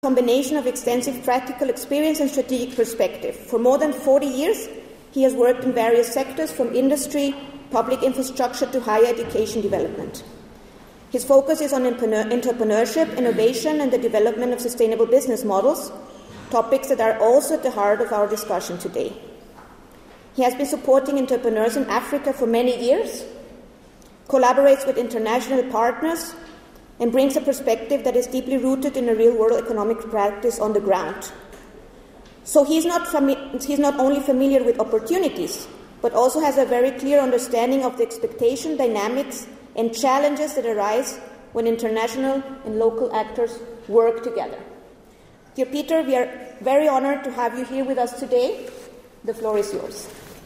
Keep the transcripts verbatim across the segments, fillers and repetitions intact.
Combination of extensive practical experience and strategic perspective. For more than forty years, he has worked in various sectors, from industry, public infrastructure to higher education development. His focus is on entrepreneurship, innovation, and the development of sustainable business models, topics that are also at the heart of our discussion today. He has been supporting entrepreneurs in Africa for many years, collaborates with international partners, and brings a perspective that is deeply rooted in a real-world economic practice on the ground. So he's not, fami- he's not only familiar with opportunities, but also has a very clear understanding of the expectation, dynamics, and challenges that arise when international and local actors work together. Dear Peter, we are very honored to have you here with us today. The floor is yours.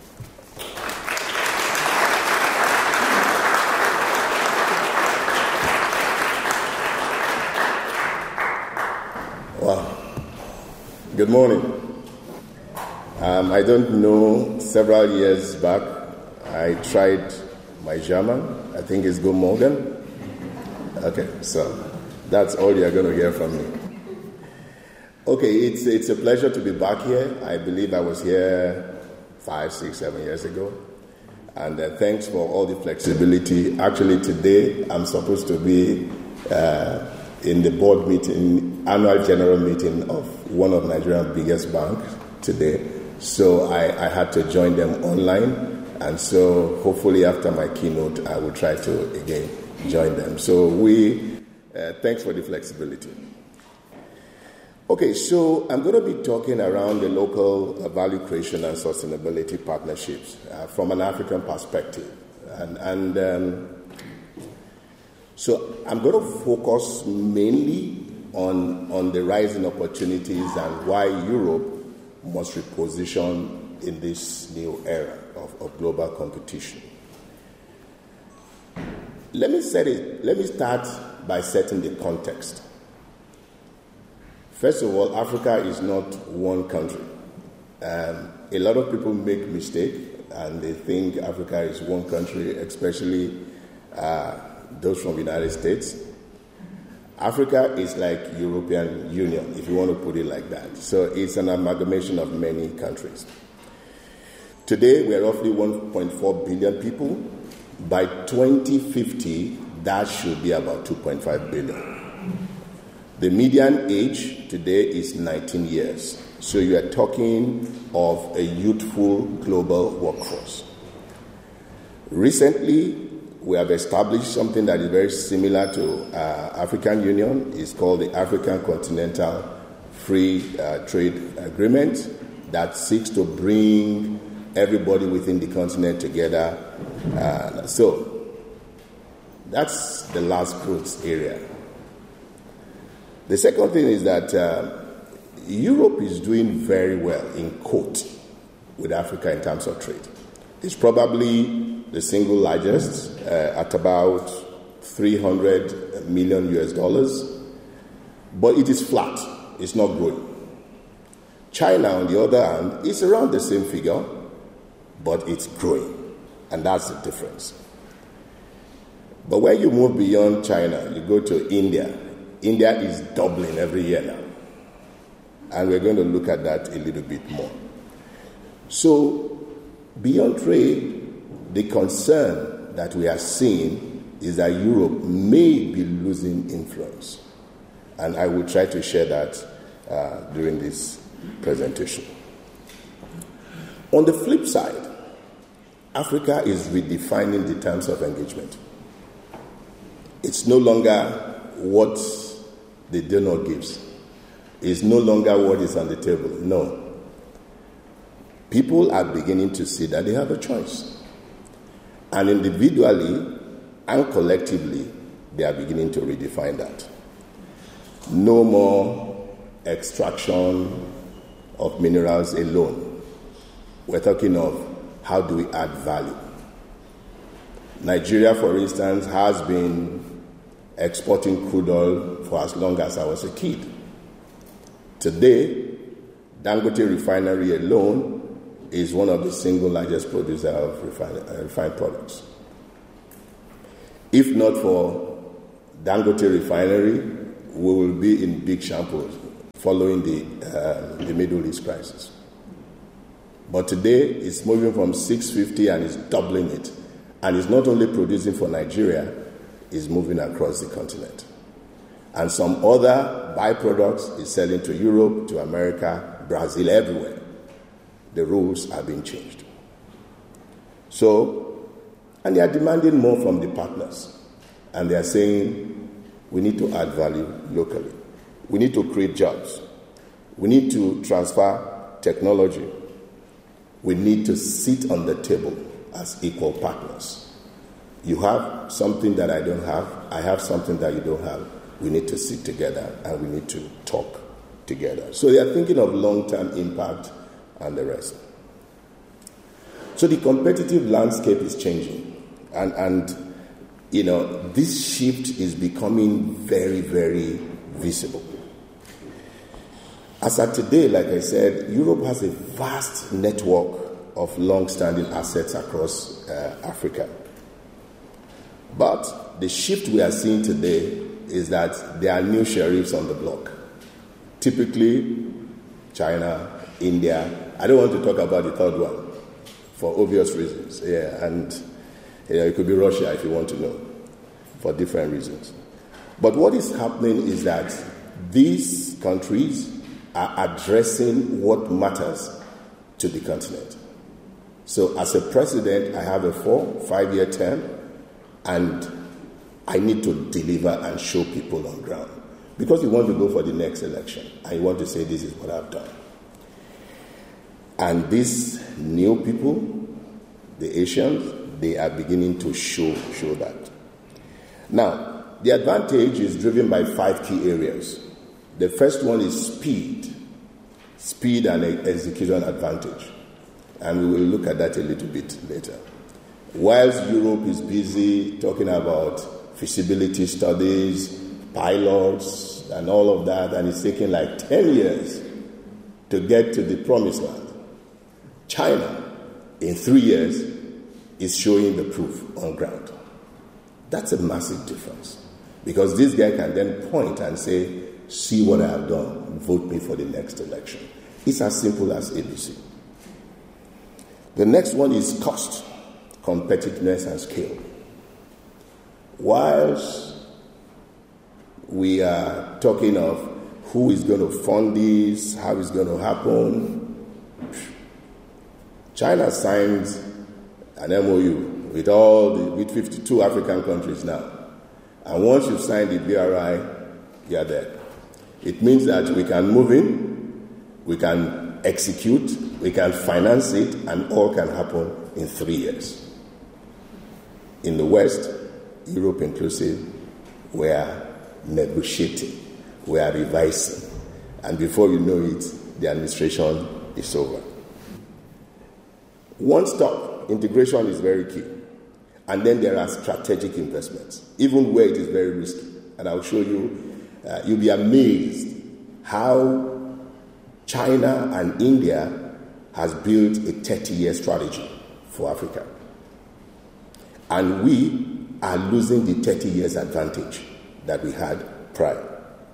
Wow. Good morning. Um, I don't know, several years back, I tried my German. I think it's Guten Morgen. Okay, so that's all you're going to hear from me. Okay, it's it's a pleasure to be back here. I believe I was here five, six, seven years ago. And uh, thanks for all the flexibility. Actually, today I'm supposed to be uh, in the board meeting, annual general meeting of one of Nigeria's biggest banks today. So I, I had to join them online. And so hopefully after my keynote, I will try to, again, join them. So we, uh, thanks for the flexibility. Okay, so I'm going to be talking around the local uh, value creation and sustainability partnerships uh, from an African perspective. And, and um, so I'm going to focus mainly on, on the rising opportunities and why Europe must reposition in this new era of, of global competition. Let me set it, let me start by setting the context. First of all, Africa is not one country. Um, a lot of people make mistake and they think Africa is one country, especially uh, those from the United States. Africa is like European Union, if you want to put it like that. So it's an amalgamation of many countries. Today, we are roughly one point four billion people. By twenty fifty, that should be about two point five billion. The median age today is nineteen years. So you are talking of a youthful global workforce. Recently, we have established something that is very similar to uh, African Union. It's called the African Continental Free uh, Trade Agreement that seeks to bring everybody within the continent together. Uh, so that's the last growth area. The second thing is that uh, Europe is doing very well, in quote, with Africa in terms of trade. It's probably the single largest uh, at about three hundred million U S dollars, but it is flat. It's not growing. China, on the other hand, is around the same figure, but it's growing, and that's the difference. But when you move beyond China, you go to India. India is doubling every year now, and we're going to look at that a little bit more. So, beyond trade, the concern that we are seeing is that Europe may be losing influence, and I will try to share that uh, during this presentation. On the flip side, Africa is redefining the terms of engagement. It's no longer what the donor gives. It's no longer what is on the table. No. People are beginning to see that they have a choice. And individually and collectively, they are beginning to redefine that. No more extraction of minerals alone. We're talking of how do we add value. Nigeria, for instance, has been exporting crude oil for as long as I was a kid. Today, Dangote Refinery alone is one of the single largest producers of refined, uh, refined products. If not for Dangote Refinery, we will be in big shambles following the, uh, the Middle East crisis. But today, it's moving from six fifty and it's doubling it. And it's not only producing for Nigeria, it's moving across the continent. And some other byproducts is selling to Europe, to America, Brazil, everywhere. The rules are being changed. So, and they are demanding more from the partners. And they are saying, we need to add value locally. We need to create jobs. We need to transfer technology. We need to sit on the table as equal partners. You have something that I don't have. I have something that you don't have. We need to sit together and we need to talk together. So they are thinking of long-term impact and the rest. So the competitive landscape is changing. And, and you know, this shift is becoming very, very visible. As of today, like I said, Europe has a vast network of long-standing assets across uh, Africa. But the shift we are seeing today is that there are new sheriffs on the block. Typically, China, India. I don't want to talk about the third one for obvious reasons. Yeah, and you know, it could be Russia if you want to know, for different reasons. But what is happening is that these countries are addressing what matters to the continent. So as a president, I have a four, five-year term, and I need to deliver and show people on ground. Because you want to go for the next election, and you want to say, this is what I've done. And these new people, the Asians, they are beginning to show, show that. Now, the advantage is driven by five key areas. The first one is speed. Speed and execution advantage. And we will look at that a little bit later. Whilst Europe is busy talking about feasibility studies, pilots, and all of that, and it's taking like ten years to get to the promised land, China, in three years, is showing the proof on ground. That's a massive difference. Because this guy can then point and say, see what I have done, vote me for the next election. It's as simple as A B C. The next one is cost, competitiveness, and scale. Whilst we are talking of who is going to fund this, how it's going to happen, China signed an M O U with all the, with fifty-two African countries now. And once you've signed the B R I, you're there. It means that we can move in, we can execute, we can finance it, and all can happen in three years. In the West, Europe inclusive, we are negotiating, we are revising, and before you know it, the administration is over. One stop, integration is very key. And then there are strategic investments, even where it is very risky. And I'll show you, uh, you'll be amazed how China and India has built a thirty-year strategy for Africa. And we are losing the thirty years advantage that we had prior.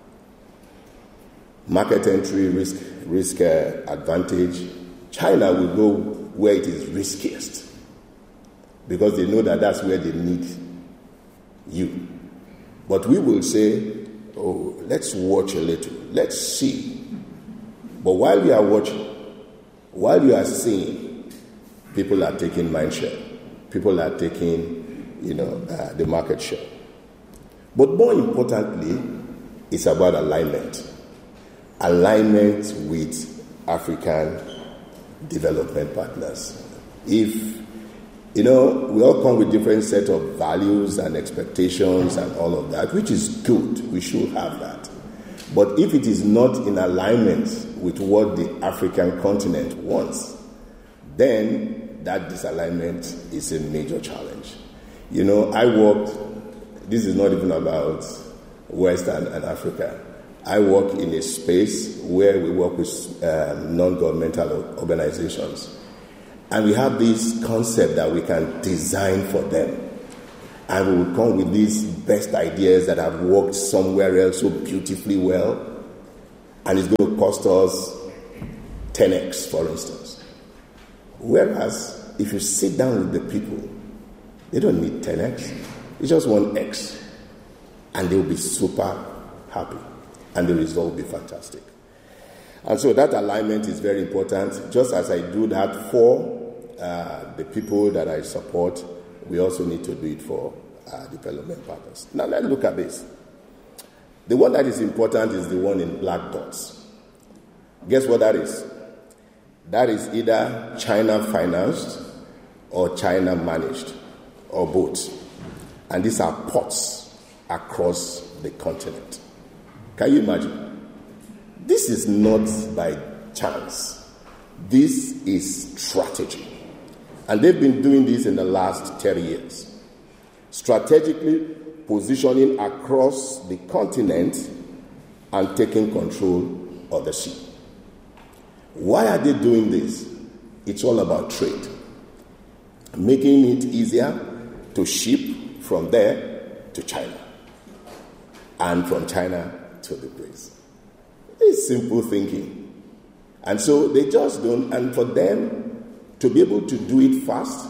Market entry, risk, risk uh, advantage. China will go where it is riskiest, because they know that that's where they need you. But we will say, oh, let's watch a little. Let's see. But while we are watching, while you are seeing, people are taking mind share. People are taking, you know, uh, the market share. But more importantly, it's about alignment. Alignment with African development partners. If, you know, we all come with different set of values and expectations and all of that, which is good. We should have that. But if it is not in alignment with what the African continent wants, then that disalignment is a major challenge. You know, I worked, this is not even about West and, and Africa. I work in a space where we work with um, non-governmental organizations. And we have this concept that we can design for them. And we will come with these best ideas that have worked somewhere else so beautifully well. and it's going to cost us ten x, for instance. Whereas, if you sit down with the people, they don't need ten x. It's just one x. And they'll be super happy. And the result will be fantastic. And so that alignment is very important. Just as I do that for uh, the people that I support, we also need to do it for uh, development partners. Now let's look at this. The one that is important is the one in black dots. Guess what that is? That is either China financed or China managed, or both. And these are ports across the continent. Can you imagine? This is not by chance. This is strategy. And they've been doing this in the last thirty years. Strategically positioning across the continent and taking control of the sea. Why are they doing this? It's all about trade. Making it easier to ship from there to China. And from China to the place. It's simple thinking. And so they just don't, and for them to be able to do it fast,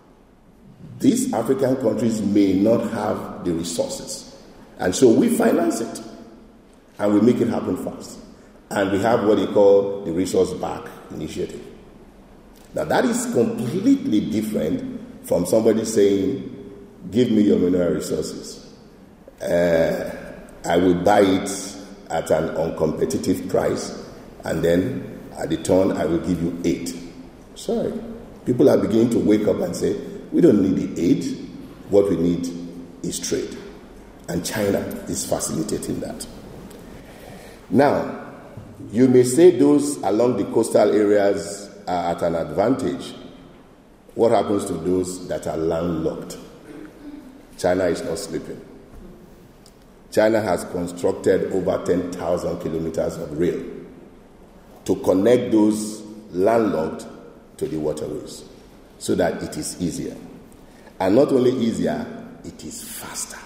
these African countries may not have the resources. And so we finance it. And we make it happen fast. And we have what they call the Resource Back Initiative. Now that is completely different from somebody saying, give me your mineral resources. Uh, I will buy it at an uncompetitive price, and then at the turn, I will give you aid. Sorry. People are beginning to wake up and say, we don't need the aid. What we need is trade. And China is facilitating that. Now, you may say those along the coastal areas are at an advantage. What happens to those that are landlocked? China is not sleeping. China has constructed over ten thousand kilometers of rail to connect those landlocked to the waterways so that it is easier. And not only easier, it is faster.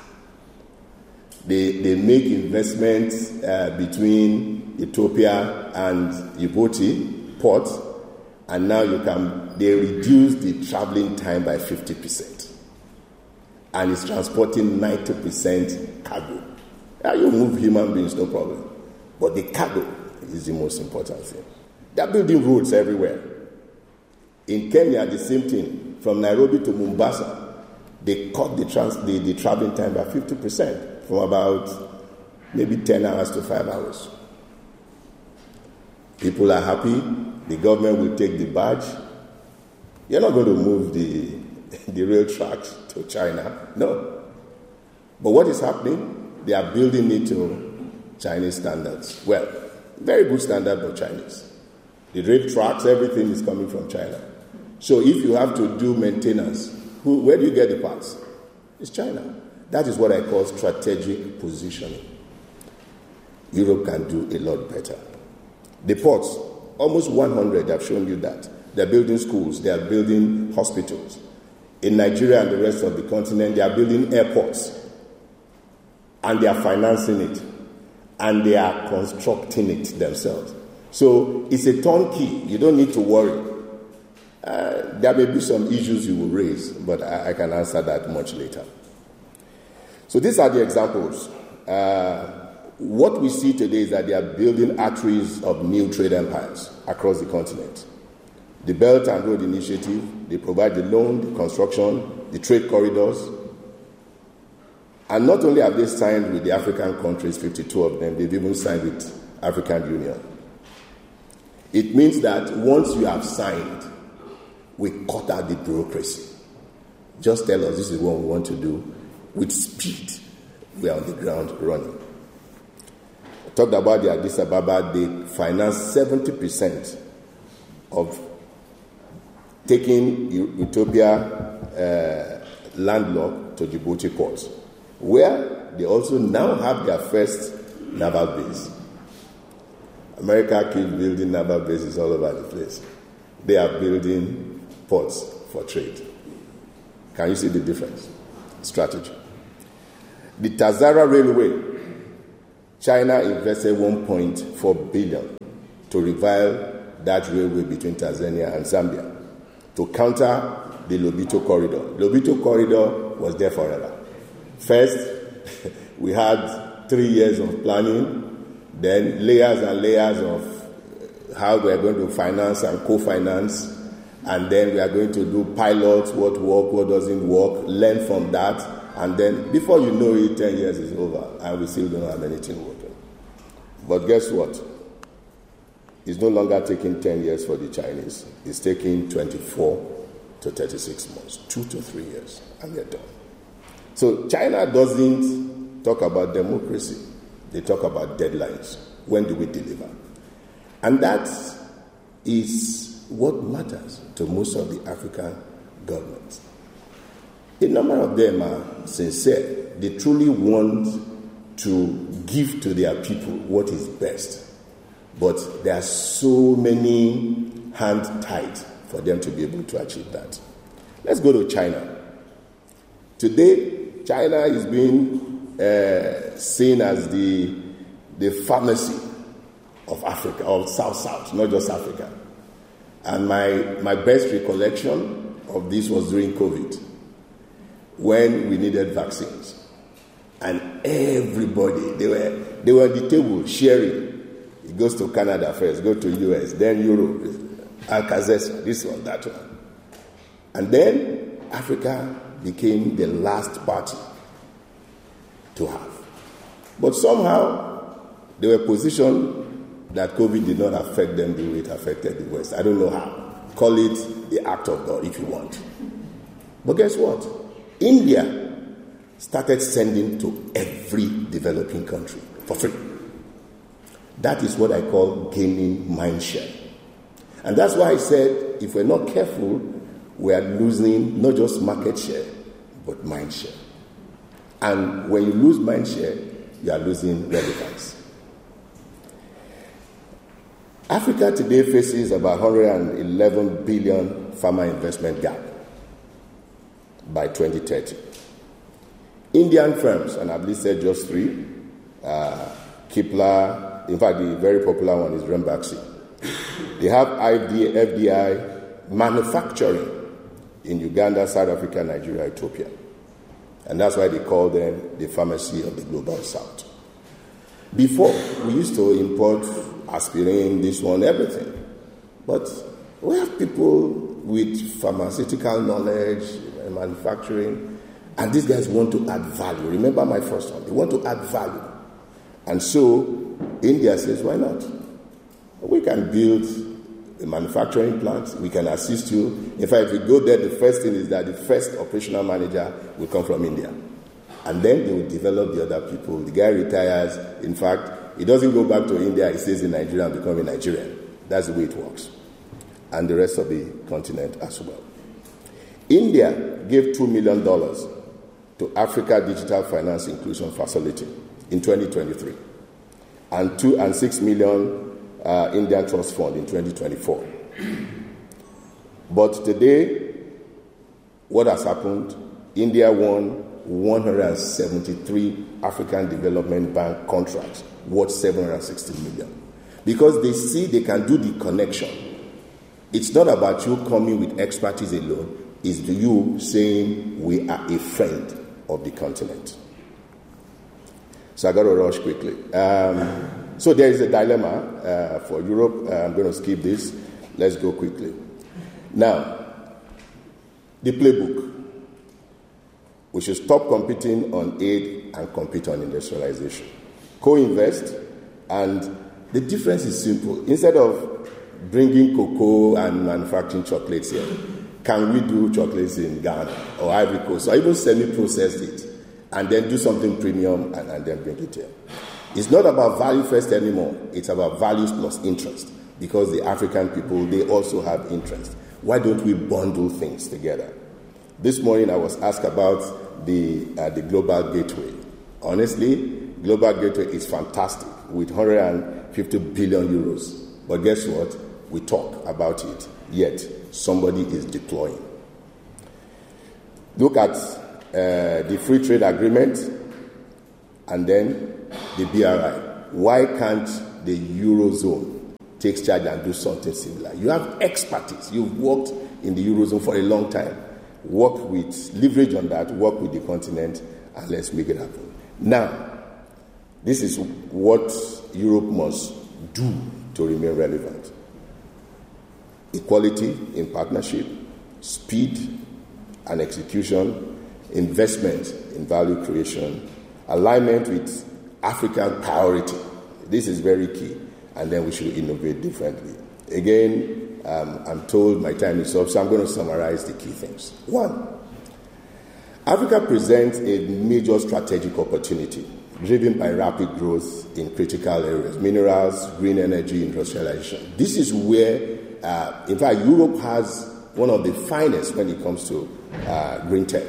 They, they make investments uh, between Ethiopia and Djibouti port, and now you can, they reduce the traveling time by fifty percent. And it's transporting ninety percent cargo. Now you move human beings, no problem. But the cargo is the most important thing. They're building roads everywhere. In Kenya, the same thing. From Nairobi to Mombasa, they cut the, trans- the, the traveling time by fifty percent, from about maybe ten hours to five hours. People are happy. The government will take the badge. You're not going to move the, the rail tracks to China. No. But what is happening? They are building it to Chinese standards. Well, very good standard, but Chinese. The rail tracks, everything is coming from China. So if you have to do maintenance, who, where do you get the parts? It's China. That is what I call strategic positioning. Europe can do a lot better. The ports, almost one hundred, I've shown you that. They're building schools, they are building hospitals. In Nigeria and the rest of the continent, they are building airports. And they are financing it. And they are constructing it themselves. So it's a turnkey. You don't need to worry. Uh, there may be some issues you will raise, but I, I can answer that much later. So these are the examples. Uh, what we see today is that they are building arteries of new trade empires across the continent. The Belt and Road Initiative, they provide the loan, the construction, the trade corridors. And not only have they signed with the African countries, fifty-two of them, they've even signed with African Union. It means that once you have signed, we cut out the bureaucracy. Just tell us this is what we want to do. With speed, we are on the ground running. I talked about the Addis Ababa, they finance seventy percent of taking Ethiopia uh, landlocked to Djibouti ports, where they also now have their first naval base. America keeps building naval bases all over the place. They are building ports for trade. Can you see the difference? Strategy. The Tazara Railway, China invested one point four billion dollars to revive that railway between Tanzania and Zambia to counter the Lobito Corridor. Lobito Corridor was there forever. First, we had three years of planning, then layers and layers of how we are going to finance and co-finance, and then we are going to do pilots, what works, what doesn't work, learn from that, and then before you know it, ten years is over, and we still don't have anything working. But guess what? It's no longer taking ten years for the Chinese. It's taking twenty-four to thirty-six months, two to three years, and they're done. So China doesn't talk about democracy. They talk about deadlines. When do we deliver? And that is what matters to most of the African governments. A number of them are sincere. They truly want to give to their people what is best. But there are so many hands tied for them to be able to achieve that. Let's go to China. Today, China is being uh, seen as the, the pharmacy of Africa, of South-South, not just Africa. And my, my best recollection of this was during COVID, when we needed vaccines. And everybody, they were, they were at the table sharing. It goes to Canada first, go to U S, then Europe, Alka-Seltzer, this one, that one. And then Africa became the last party to have. But somehow they were positioned that COVID did not affect them the way it affected the West. I don't know how. Call it the act of God if you want. But guess what? India started sending to every developing country for free. That is what I call gaining mindshare. And that's why I said, if we're not careful, we are losing not just market share, but mind share. And when you lose mind share, you are losing relevance. Africa today faces about one hundred eleven billion farmer investment gap by twenty thirty. Indian firms, and I've listed just three, uh, Kipla, in fact, the very popular one is Ranbaxy. They have F D I manufacturing in Uganda, South Africa, Nigeria, Ethiopia. And that's why they call them the pharmacy of the global south. Before, we used to import aspirin, this one, everything. But we have people with pharmaceutical knowledge and manufacturing, and these guys want to add value. Remember my first one. They want to add value. And so, India says, why not? We can build a manufacturing plant. We can assist you. In fact, if you go there, the first thing is that the first operational manager will come from India. And then they will develop the other people. The guy retires. In fact, he doesn't go back to India. He stays in Nigeria and becomes a Nigerian. That's the way it works. And the rest of the continent as well. India gave two million dollars to Africa Digital Finance Inclusion Facility in twenty twenty-three. And two and six million uh, Indian Trust Fund in twenty twenty-four. But today, what has happened? India won one hundred seventy-three African Development Bank contracts worth seven hundred sixty million. Because they see they can do the connection. It's not about you coming with expertise alone. It's you saying we are a friend of the continent. So I got to rush quickly. Um, so there is a dilemma uh, for Europe. Uh, I'm going to skip this. Let's go quickly. Now, the playbook. We should stop competing on aid and compete on industrialization. Co-invest, and the difference is simple. Instead of bringing cocoa and manufacturing chocolates here, can we do chocolates in Ghana or Ivory Coast, or even semi-process it, and then do something premium and, and then bring it here? It's not about value first anymore. It's about values plus interest, because the African people, they also have interest. Why don't we bundle things together? This morning I was asked about the uh, the Global Gateway. Honestly, Global Gateway is fantastic with one hundred fifty billion euros. But guess what? We talk about it, yet somebody is deploying. Look at uh, the free trade agreement and then the B R I. why can't the Eurozone take charge and do something similar? You have expertise. You've worked in the Eurozone for a long time. Work with, leverage on that, work with the continent, and let's make it happen. Now, this is what Europe must do to remain relevant. Equality in partnership, speed and execution, investment in value creation, alignment with African priority. This is very key, and then we should innovate differently. Again, um, I'm told my time is up, so I'm going to summarize the key things. One, Africa presents a major strategic opportunity driven by rapid growth in critical areas, minerals, green energy, industrialization. This is where, uh, in fact, Europe has one of the finest when it comes to uh, green tech.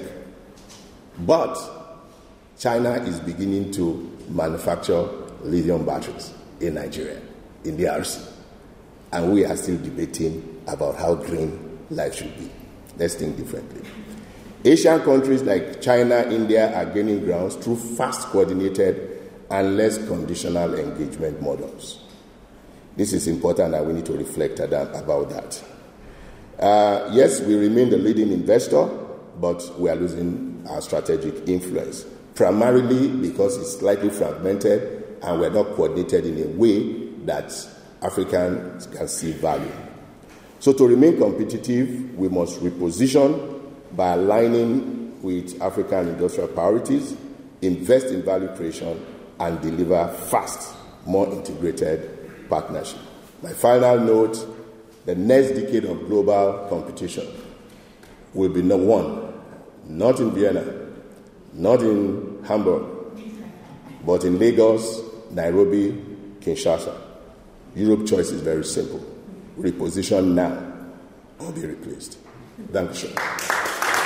But China is beginning to manufacture lithium batteries in Nigeria, in the D R C. And we are still debating about how green life should be. Let's think differently. Asian countries like China, India are gaining grounds through fast, coordinated, and less conditional engagement models. This is important, and we need to reflect about that. Uh, yes, we remain the leading investor, but we are losing our strategic influence, primarily because it's slightly fragmented and we're not coordinated in a way that Africans can see value. So to remain competitive, we must reposition by aligning with African industrial priorities, invest in value creation, and deliver fast, more integrated partnership. My final note, the next decade of global competition will be no one, not in Vienna, not in Hamburg, but in Lagos, Nairobi, Kinshasa. Europe's choice is very simple. Reposition now or be replaced. Thank you.